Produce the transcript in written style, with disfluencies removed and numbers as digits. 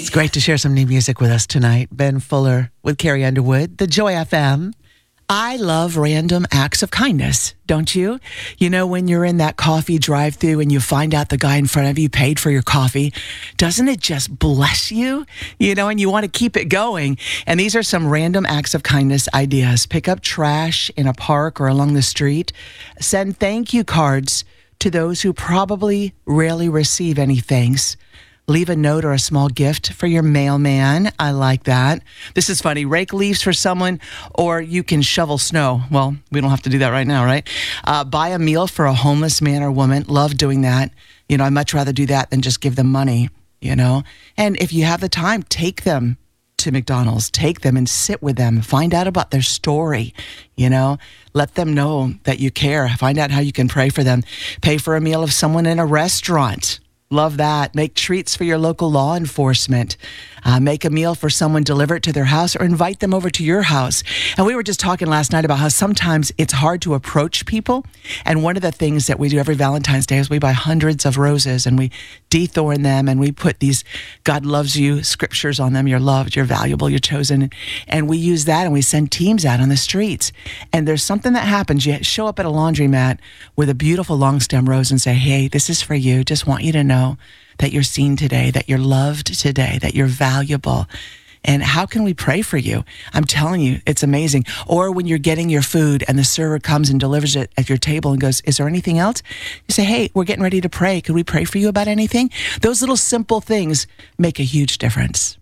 It's great to share some new music with us tonight. Ben Fuller with Carrie Underwood, the Joy FM. I love random acts of kindness, don't you? You know, when you're in that coffee drive-thru and you find out the guy in front of you paid for your coffee, doesn't it just bless you? You know, and you want to keep it going. And these are some random acts of kindness ideas. Pick up trash in a park or along the street. Send thank you cards to those who probably rarely receive any thanks. Leave a note or a small gift for your mailman. I like that. This is funny. Rake leaves for someone, or you can shovel snow. Well, we don't have to do that right now, right? Buy a meal for a homeless man or woman. Love doing that. You know, I'd much rather do that than just give them money, you know? And if you have the time, take them to McDonald's. Take them and sit with them. Find out about their story, you know? Let them know that you care. Find out how you can pray for them. Pay for a meal of someone in a restaurant. Love that. Make treats for your local law enforcement. Make a meal for someone, deliver it to their house, or invite them over to your house. And we were just talking last night about how sometimes it's hard to approach people. And one of the things that we do every Valentine's Day is we buy hundreds of roses and we dethorn them and we put these God loves you scriptures on them. You're loved, you're valuable, you're chosen. And we use that and we send teams out on the streets. And there's something that happens. You show up at a laundromat with a beautiful long stem rose and say, hey, this is for you. Just want you to know that you're seen today, that you're loved today, that you're valuable. And how can we pray for you? I'm telling you, it's amazing. Or when you're getting your food and the server comes and delivers it at your table and goes, is there anything else? You say, hey, we're getting ready to pray. Could we pray for you about anything? Those little simple things make a huge difference.